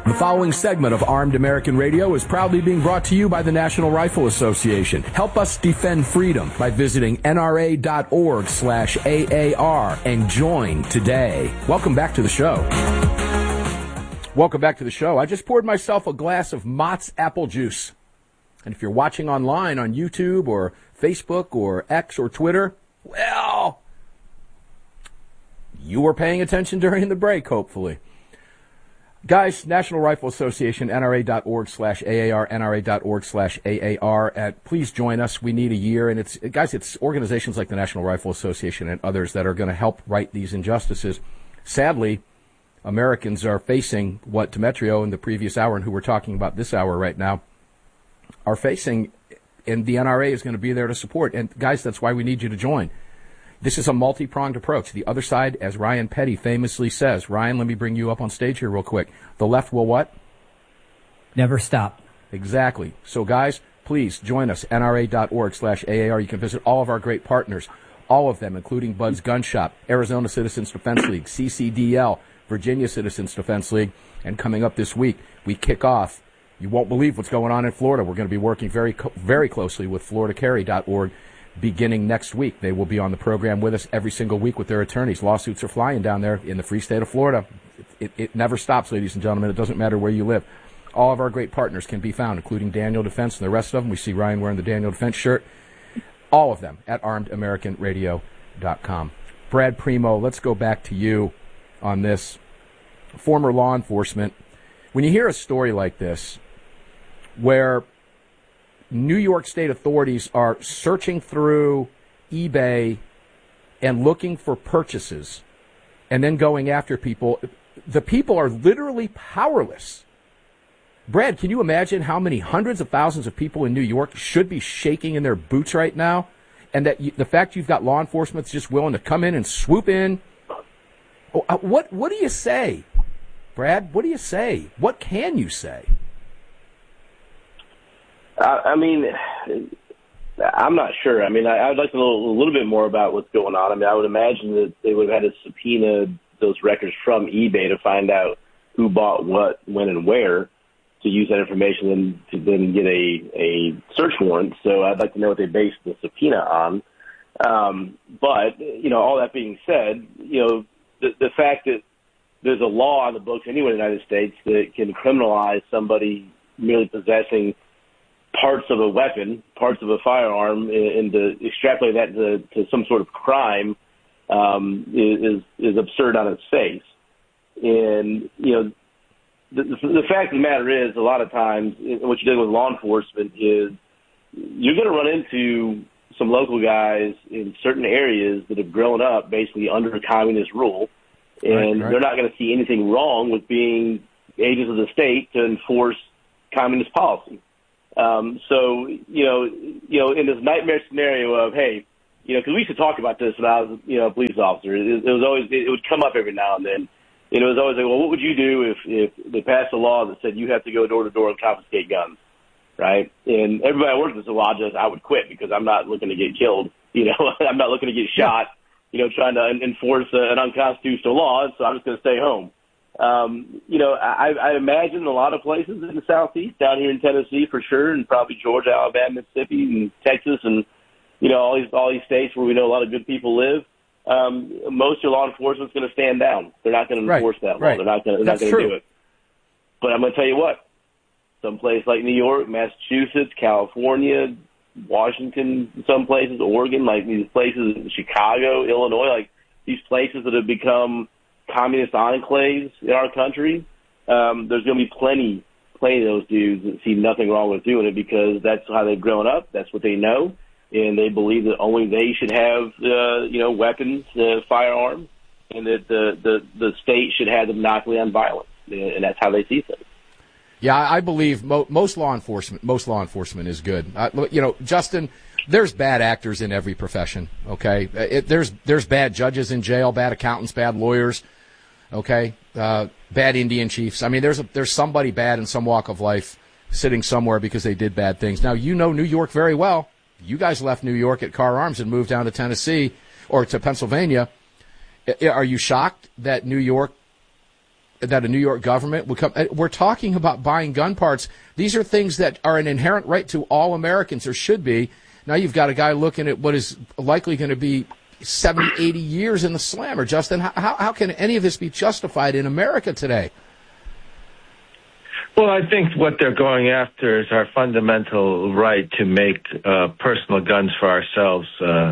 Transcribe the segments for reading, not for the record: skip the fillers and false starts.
The following segment of Armed American Radio is proudly being brought to you by the National Rifle Association. Help us defend freedom by visiting nra.org/AAR and join today. Welcome back to the show. Welcome back to the show. I just poured myself a glass of Mott's apple juice. And if you're watching online on YouTube or Facebook or X or Twitter, well, you were paying attention during the break, hopefully. Guys, National Rifle Association, nra.org/AAR, nra.org/AAR. Please join us. We need a year. And it's organizations like the National Rifle Association and others that are going to help right these injustices. Sadly, Americans are facing what Demetrio in the previous hour and who we're talking about this hour right now are facing, and the NRA is going to be there to support. And guys, that's why we need you to join. This is a multi-pronged approach. The other side, as Ryan Petty famously says, Ryan, let me bring you up on stage here real quick. The left will what? Never stop. Exactly. So guys, please join us, nra.org/AAR. You can visit all of our great partners, all of them, including Bud's Gun Shop, Arizona Citizens Defense League, CCDL, Virginia Citizens Defense League, and coming up this week, we kick off. You won't believe what's going on in Florida. We're going to be working very closely with FloridaCarry.org beginning next week. They will be on the program with us every single week with their attorneys. Lawsuits are flying down there in the free state of Florida. It never stops, ladies and gentlemen. It doesn't matter where you live. All of our great partners can be found, including Daniel Defense and the rest of them. We see Ryan wearing the Daniel Defense shirt. All of them at ArmedAmericanRadio.com. Brad Primo, let's go back to you on this. Former law enforcement. When you hear a story like this, where New York State authorities are searching through eBay and looking for purchases and then going after people, the people are literally powerless. Brad, can you imagine how many hundreds of thousands of people in New York should be shaking in their boots right now? And that the fact you've got law enforcement that's just willing to come in and swoop in. What do you say, Brad? What do you say? What can you say? I mean, I'm not sure. I mean, I'd like to know a little bit more about what's going on. I mean, I would imagine that they would have had to subpoena those records from eBay to find out who bought what, when, and where to use that information to then get a search warrant. So I'd like to know what they based the subpoena on. But, all that being said, the fact that there's a law on the books anywhere in the United States that can criminalize somebody merely possessing parts of a weapon, parts of a firearm, and to extrapolate that to some sort of crime is absurd on its face. And, the fact of the matter is, a lot of times, what you're doing with law enforcement is you're going to run into some local guys in certain areas that have grown up basically under communist rule, and they're not going to see anything wrong with being agents of the state to enforce communist policy. So, in this nightmare scenario of, hey, because we used to talk about this when I was, a police officer. It would come up every now and then. It was always like, well, what would you do if they passed a law that said you have to go door to door and confiscate guns, right? And everybody I worked with said, well, I would quit because I'm not looking to get killed. I'm not looking to get shot, trying to enforce an unconstitutional law, so I'm just going to stay home. I imagine a lot of places in the Southeast, down here in Tennessee for sure, and probably Georgia, Alabama, Mississippi, and Texas, and all these states where we know a lot of good people live. Most of law enforcement's going to stand down. They're not going to enforce that law. They're not going to do it. But I'm going to tell you what. Some place like New York, Massachusetts, California, Washington, some places, Oregon, like these places, Chicago, Illinois, like these places that have become communist enclaves in our country, there's going to be plenty of those dudes that see nothing wrong with doing it because that's how they've grown up. That's what they know, and they believe that only they should have, weapons, firearms, and that the state should have the monopoly on violence, and that's how they see things. Yeah, I believe most law enforcement is good. Justin, there's bad actors in every profession. Okay, there's bad judges in jail, bad accountants, bad lawyers. Okay, bad Indian chiefs. I mean, there's somebody bad in some walk of life sitting somewhere because they did bad things. Now, New York very well. You guys left New York at Carr Arms and moved down to Tennessee or to Pennsylvania. Are you shocked that New York that a New York government would come. We're talking about buying gun parts. These are things that are an inherent right to all Americans, or should be. Now you've got a guy looking at what is likely going to be 70, 80 years in the slammer. Justin, how can any of this be justified in America today? Well, I think what they're going after is our fundamental right to make personal guns for ourselves,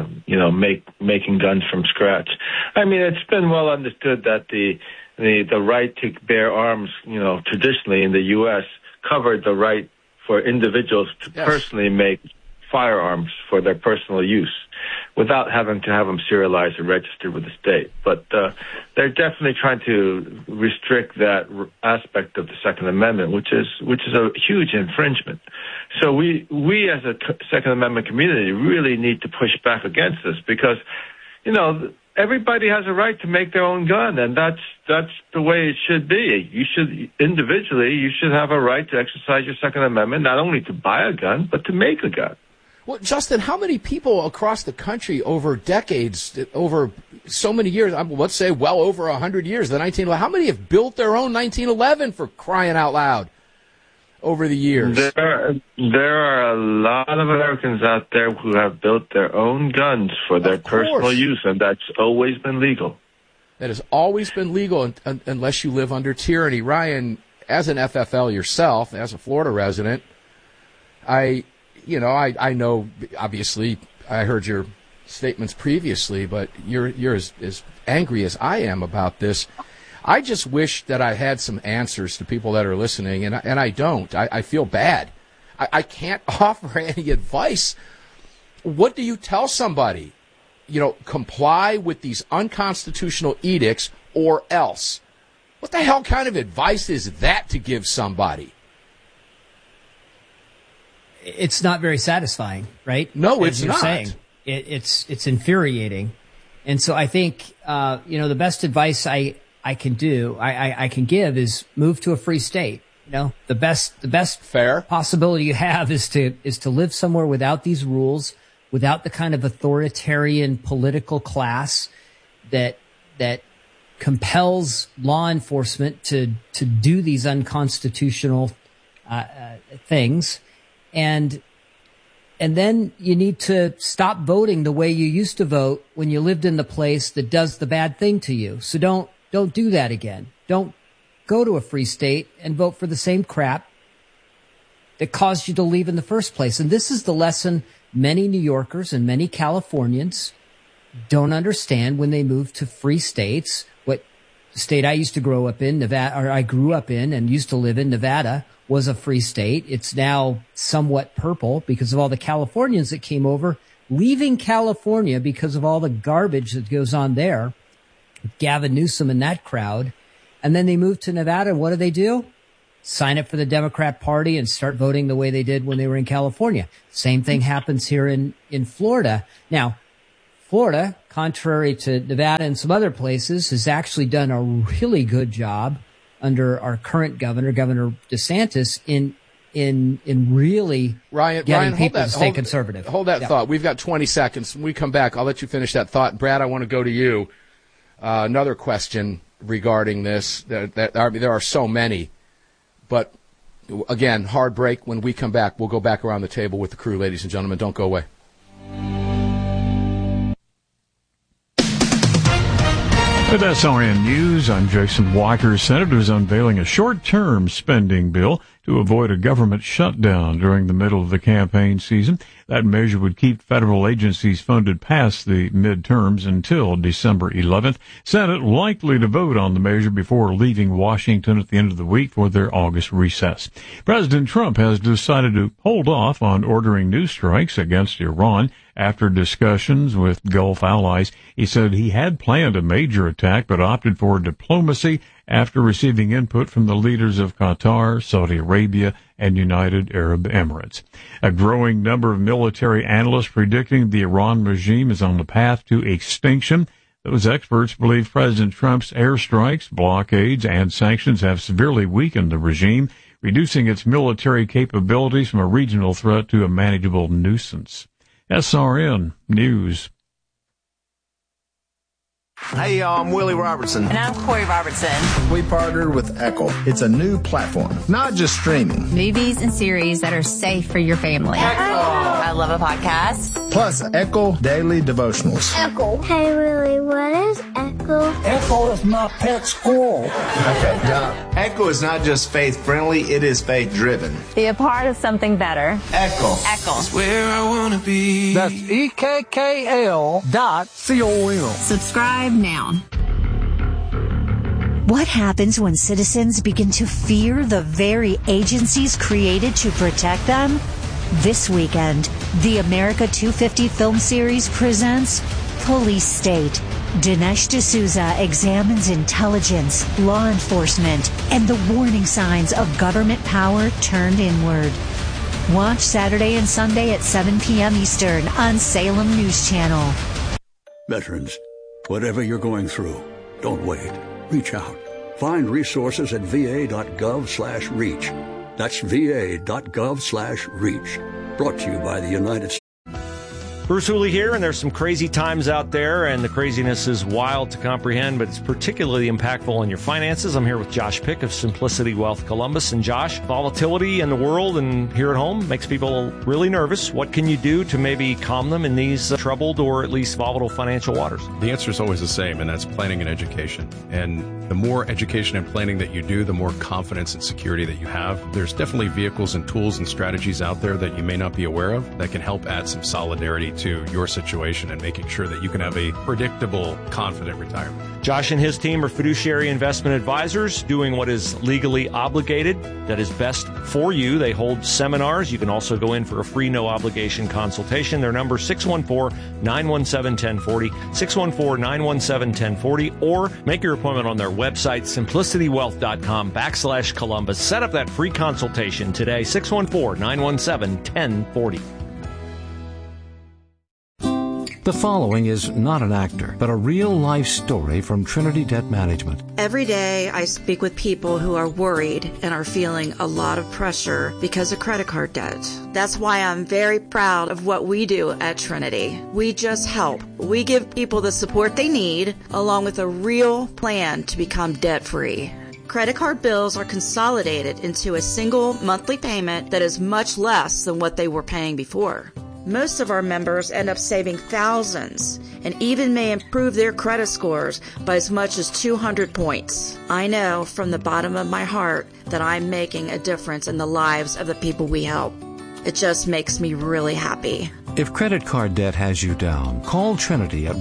making guns from scratch. I mean, it's been well understood that the right to bear arms, traditionally in the U.S. covered the right for individuals to personally make firearms for their personal use without having to have them serialized and registered with the state. But they're definitely trying to restrict that aspect of the Second Amendment, which is a huge infringement. So we as a Second Amendment community really need to push back against this because, everybody has a right to make their own gun, and that's the way it should be. You should have a right to exercise your Second Amendment, not only to buy a gun, but to make a gun. Well, Justin, how many people across the country over decades, over so many years, let's say well over 100 years, how many have built their own 1911 for crying out loud over the years? There are a lot of Americans out there who have built their own guns for their personal use, and that's always been legal. That has always been legal unless you live under tyranny. Ryan, as an FFL yourself, as a Florida resident, I know, obviously, I heard your statements previously, but you're as angry as I am about this. I just wish that I had some answers to people that are listening, and I don't. I feel bad. I can't offer any advice. What do you tell somebody? Comply with these unconstitutional edicts or else. What the hell kind of advice is that to give somebody? It's not very satisfying, right? No, it's not. Saying. It's infuriating. And so I think, the best advice I can give is move to a free state. The best fair possibility you have is to live somewhere without these rules, without the kind of authoritarian political class that compels law enforcement to do these unconstitutional things. And then you need to stop voting the way you used to vote when you lived in the place that does the bad thing to you. So don't do that again. Don't go to a free state and vote for the same crap that caused you to leave in the first place. And this is the lesson many New Yorkers and many Californians don't understand when they move to free states. What the state I used to grow up in, Nevada, or I grew up in and used to live in, Nevada, was a free state. It's now somewhat purple because of all the Californians that came over, leaving California because of all the garbage that goes on there. Gavin Newsom and that crowd. And then they moved to Nevada. What do? Sign up for the Democrat Party and start voting the way they did when they were in California. Same thing happens here in Florida. Now, Florida, contrary to Nevada and some other places, has actually done a really good job under our current Governor DeSantis, in really getting people to stay conservative. Hold that thought. We've got 20 seconds. When we come back, I'll let you finish that thought. Brad, I want to go to you. Another question regarding this. There are so many. But, again, hard break. When we come back, we'll go back around the table with the crew, ladies and gentlemen. Don't go away. With SRN News, I'm Jason Walker. Senators unveiling a short-term spending bill to avoid a government shutdown during the middle of the campaign season. That measure would keep federal agencies funded past the midterms until December 11th. Senate likely to vote on the measure before leaving Washington at the end of the week for their August recess. President Trump has decided to hold off on ordering new strikes against Iran. After discussions with Gulf allies, he said he had planned a major attack but opted for diplomacy after receiving input from the leaders of Qatar, Saudi Arabia, and United Arab Emirates. A growing number of military analysts predicting the Iran regime is on the path to extinction. Those experts believe President Trump's airstrikes, blockades, and sanctions have severely weakened the regime, reducing its military capabilities from a regional threat to a manageable nuisance. SRN News. Hey, y'all, I'm Willie Robertson. And I'm Corey Robertson. We partnered with Echo. It's a new platform, not just streaming. Movies and series that are safe for your family. Echo. I love a podcast. Plus, Echo Daily Devotionals. Echo. Hey, Willie, what is Echo? Echo is my pet squirrel. Okay, Doc. Echo is not just faith-friendly, it is faith-driven. Be a part of something better. Echo. Echo. That's where I want to be. That's EKKL.com. Subscribe now. What happens when citizens begin to fear the very agencies created to protect them? This weekend, the America 250 film series presents Police State. Dinesh D'Souza examines intelligence, law enforcement, and the warning signs of government power turned inward. Watch Saturday and Sunday at 7 p.m. Eastern on Salem News Channel. Veterans, whatever you're going through, don't wait. Reach out. Find resources at va.gov/reach. That's va.gov/reach. Brought to you by the United States. Bruce Hooley here, and there's some crazy times out there, and the craziness is wild to comprehend, but it's particularly impactful on your finances. I'm here with Josh Pick of Simplicity Wealth Columbus. And Josh, volatility in the world and here at home makes people really nervous. What can you do to maybe calm them in these troubled or at least volatile financial waters? The answer is always the same, and that's planning and education. And the more education and planning that you do, the more confidence and security that you have. There's definitely vehicles and tools and strategies out there that you may not be aware of that can help add some solidarity to your situation and making sure that you can have a predictable, confident retirement. Josh and his team are fiduciary investment advisors doing what is legally obligated that is best for you. They hold seminars. You can also go in for a free no-obligation consultation. Their number is 614-917-1040, 614-917-1040, or make your appointment on their website, simplicitywealth.com/Columbus. Set up that free consultation today, 614-917-1040. The following is not an actor, but a real-life story from Trinity Debt Management. Every day I speak with people who are worried and are feeling a lot of pressure because of credit card debt. That's why I'm very proud of what we do at Trinity. We just help. We give people the support they need, along with a real plan to become debt-free. Credit card bills are consolidated into a single monthly payment that is much less than what they were paying before. Most of our members end up saving thousands and even may improve their credit scores by as much as 200 points. I know from the bottom of my heart that I'm making a difference in the lives of the people we help. It just makes me really happy. If credit card debt has you down, call Trinity at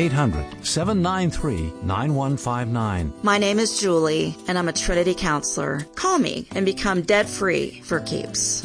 1-800-793-9159. My name is Julie, and I'm a Trinity counselor. Call me and become debt-free for keeps.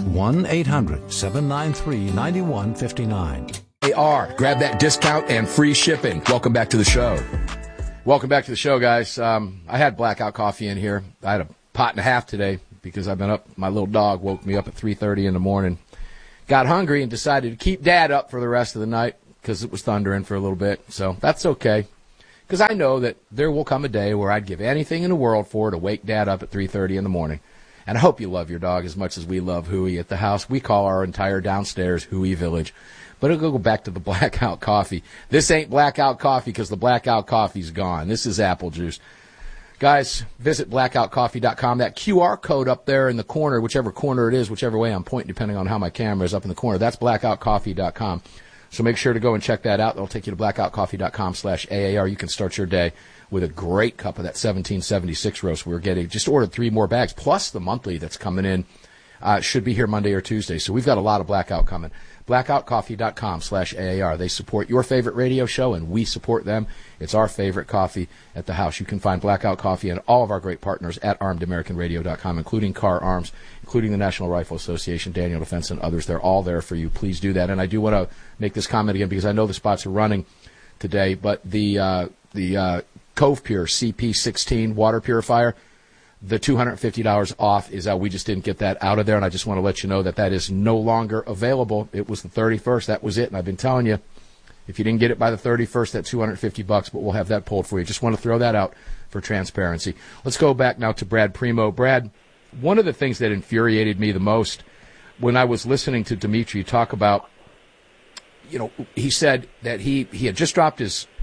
1-800-793-9159. AR. Grab that discount and free shipping. Welcome back to the show. Welcome back to the show, guys. I had blackout coffee in here. I had a pot and a half today because I've been up. My little dog woke me up at 3:30 in the morning. Got hungry and decided to keep Dad up for the rest of the night because it was thundering for a little bit. So that's okay, because I know that there will come a day where I'd give anything in the world for to wake Dad up at 3:30 in the morning. And I hope you love your dog as much as we love Huey at the house. We call our entire downstairs Huey Village. But it'll go back to the blackout coffee. This ain't blackout coffee because the blackout coffee's gone. This is apple juice. Guys, visit blackoutcoffee.com. That QR code up there in the corner, whichever corner it is, whichever way I'm pointing, depending on how my camera is up in the corner, that's blackoutcoffee.com. So make sure to go and check that out. That'll take you to blackoutcoffee.com/AAR. You can start your day with a great cup of that 1776 roast. We're getting, just ordered 3 more bags, plus the monthly that's coming in. Should be here Monday or Tuesday. So we've got a lot of blackout coming. blackoutcoffee.com/AAR. They support your favorite radio show, and we support them. It's our favorite coffee at the house. You can find Blackout Coffee and all of our great partners at armedamericanradio.com, including Car Arms, including the National Rifle Association, Daniel Defense, and others. They're all there for you. Please do that. And I do want to make this comment again because I know the spots are running today, but the Cove Pure CP16 water purifier, the $250 off is out. We just didn't get that out of there, and I just want to let you know that that is no longer available. It was the 31st. That was it, and I've been telling you, if you didn't get it by the 31st, that's $250, but we'll have that pulled for you. Just want to throw that out for transparency. Let's go back now to Brad Primo. Brad, one of the things that infuriated me the most when I was listening to Dimitri talk about, he said that he had just dropped his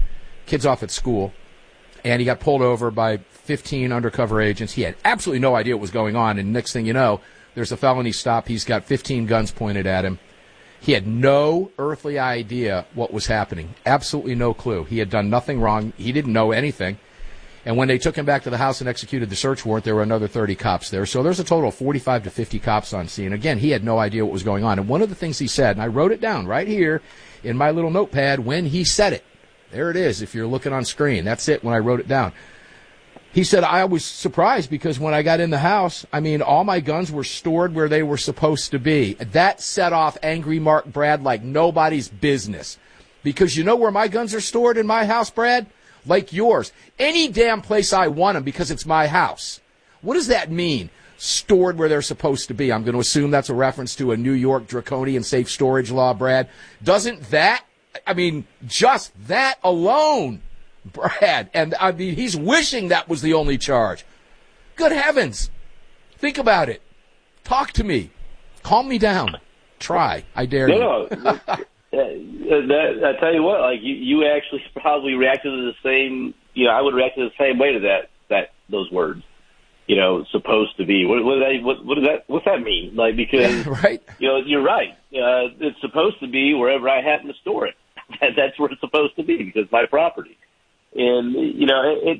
Kid's off at school, and he got pulled over by 15 undercover agents. He had absolutely no idea what was going on, and next thing you know, there's a felony stop. He's got 15 guns pointed at him. He had no earthly idea what was happening. Absolutely no clue. He had done nothing wrong. He didn't know anything. And when they took him back to the house and executed the search warrant, there were another 30 cops there. So there's a total of 45 to 50 cops on scene. Again, he had no idea what was going on. And one of the things he said, and I wrote it down right here in my little notepad when he said it. There it is if you're looking on screen. That's it when I wrote it down. He said, I was surprised because when I got in the house, I mean, all my guns were stored where they were supposed to be. That set off angry Mark Brad like nobody's business. Because you know where my guns are stored in my house, Brad? Like yours. Any damn place I want them because it's my house. What does that mean? Stored where they're supposed to be. I'm going to assume that's a reference to a New York draconian safe storage law, Brad. Doesn't that, I mean, just that alone, Brad, and I mean, he's wishing that was the only charge. Good heavens. Think about it. Talk to me. Calm me down. Try. I dare you. No. I tell you what, like you actually probably reacted to the same. I would react the same way to those words. Supposed to be. What's that mean? Like, because right. You're right. It's supposed to be wherever I happen to store it. That's where it's supposed to be because it's my property. And it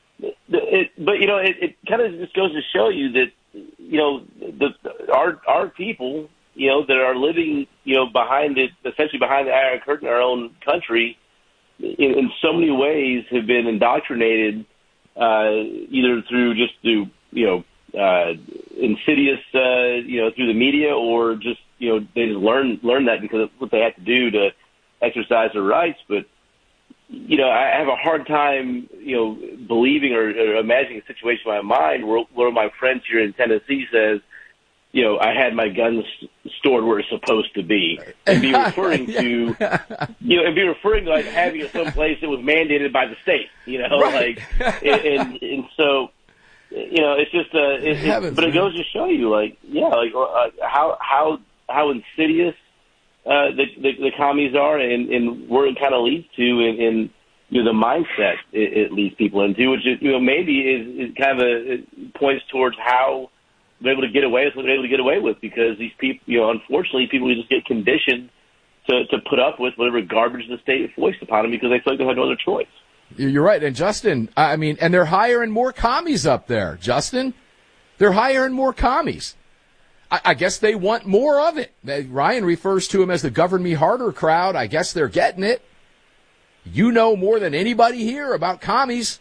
kind of just goes to show you that our people that are living essentially behind the Iron Curtain in our own country in so many ways have been indoctrinated either through insidious through the media or just they just learn that because it's what they have to do to exercise their rights. But I have a hard time, believing or imagining a situation in my mind where one of my friends here in Tennessee says, I had my guns stored where it's supposed to be, and be referring to, like having it someplace that was mandated by the state, right. and so, it's just, but it goes to show you, how insidious the commies are, and where it kind of leads to, in the mindset it leads people into, which is, maybe is kind of points towards how they're able to get away with what they're able to get away with, because these people, unfortunately, people just get conditioned to put up with whatever garbage the state foists upon them because they feel like they have no other choice. You're right. And Justin, I mean, and they're hiring more commies up there, Justin. They're hiring more commies. I guess they want more of it. Ryan refers to them as the govern me harder crowd. I guess they're getting it. You know more than anybody here about commies.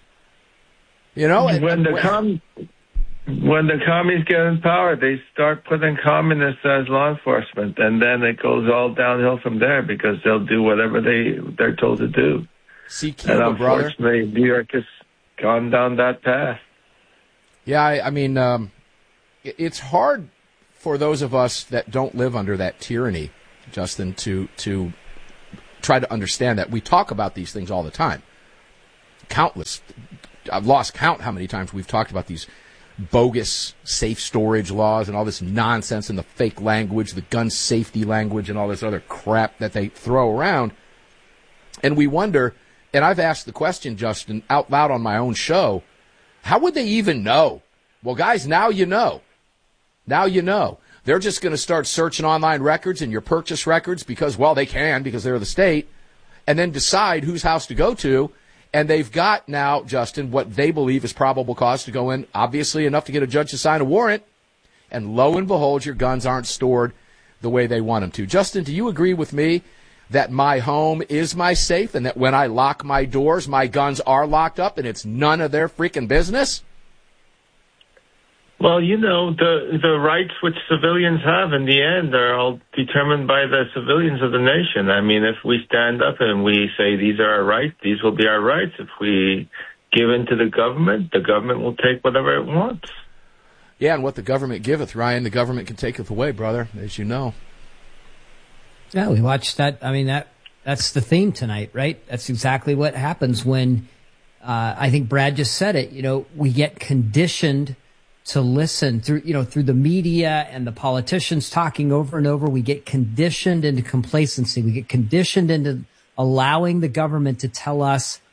When the commies get in power, they start putting communists as law enforcement, and then it goes all downhill from there because they'll do whatever they're told to do. See Cuba, and unfortunately, brother. New York has gone down that path. Yeah, I mean, it's hard for those of us that don't live under that tyranny, Justin, to try to understand that. We talk about these things all the time. Countless. I've lost count how many times we've talked about these bogus safe storage laws and all this nonsense and the fake language, the gun safety language and all this other crap that they throw around. And we wonder, and I've asked the question, Justin, out loud on my own show, how would they even know? Well, guys, now you know. Now you know. They're just going to start searching online records and your purchase records because, well, they can because they're the state, and then decide whose house to go to. And they've got now, Justin, what they believe is probable cause to go in, obviously enough to get a judge to sign a warrant. And lo and behold, your guns aren't stored the way they want them to. Justin, do you agree with me that my home is my safe and that when I lock my doors, my guns are locked up and it's none of their freaking business? Well, the rights which civilians have in the end are all determined by the civilians of the nation. I mean, if we stand up and we say these are our rights, these will be our rights. If we give in to the government will take whatever it wants. Yeah, and what the government giveth, Ryan, the government can taketh away, brother, as you know. Yeah, we watched that. I mean, that's the theme tonight, right? That's exactly what happens when, I think Brad just said it, we get conditioned to listen through the media and the politicians talking over and over. We get conditioned into complacency. We get conditioned into allowing the government to tell us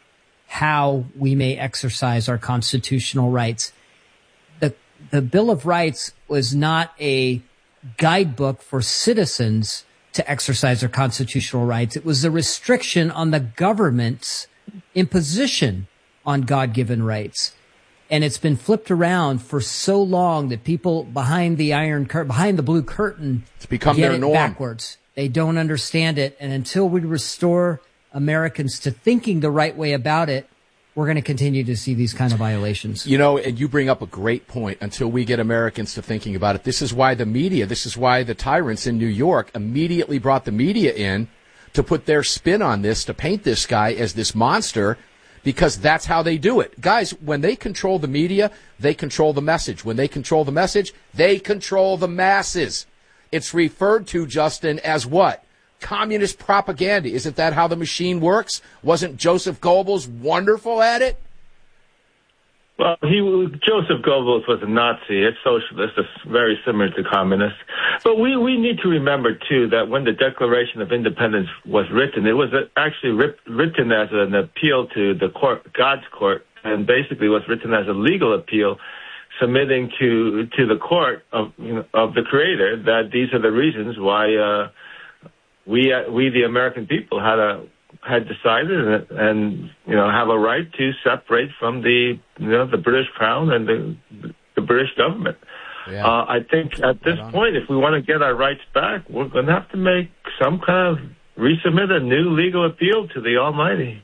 how we may exercise our constitutional rights. The Bill of Rights was not a guidebook for citizens to exercise their constitutional rights. It was a restriction on the government's imposition on God-given rights. And it's been flipped around for so long that people behind the blue curtain, it's become get their norm. Backwards. They don't understand it. And until we restore Americans to thinking the right way about it, we're going to continue to see these kind of violations. You know, and you bring up a great point. Until we get Americans to thinking about it, this is why the tyrants in New York immediately brought the media in to put their spin on this, to paint this guy as this monster, because that's how they do it. Guys, when they control the media, they control the message. When they control the message, they control the masses. It's referred to, Justin, as what? Communist propaganda. Isn't that how the machine works? Wasn't Joseph Goebbels wonderful at it? Well, Joseph Goebbels was a Nazi, a socialist, very similar to communists. But we need to remember, too, that when the Declaration of Independence was written, it was actually written as an appeal to the court, God's court, and basically was written as a legal appeal, submitting to the court of the Creator that these are the reasons why we the American people had decided and have a right to separate from the British Crown and the British government. Yeah. I think at this point, if we want to get our rights back, we're going to have to make some kind of resubmit a new legal appeal to the Almighty.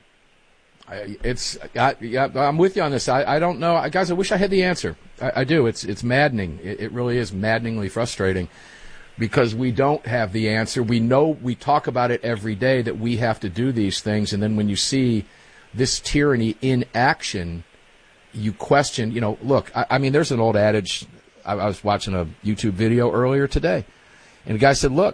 I'm with you on this. I don't know, guys. I wish I had the answer. I do. It's maddening. It really is maddeningly frustrating. Because we don't have the answer. We know, we talk about it every day that we have to do these things, and then when you see this tyranny in action, you question, look, I mean, there's an old adage. I was watching a YouTube video earlier today, and the guy said, look,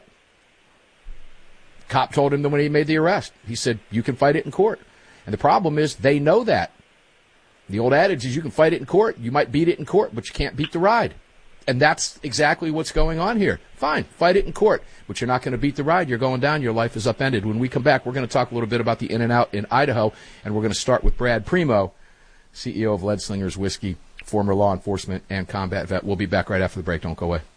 cop told him that when he made the arrest, he said, you can fight it in court. And the problem is they know that. The old adage is you can fight it in court, you might beat it in court, but you can't beat the ride. And that's exactly what's going on here. Fine, fight it in court, but you're not going to beat the ride. You're going down. Your life is upended. When we come back, we're going to talk a little bit about the In-N-Out in Idaho, and we're going to start with Brad Primo, CEO of Lead Slingers Whiskey, former law enforcement and combat vet. We'll be back right after the break. Don't go away.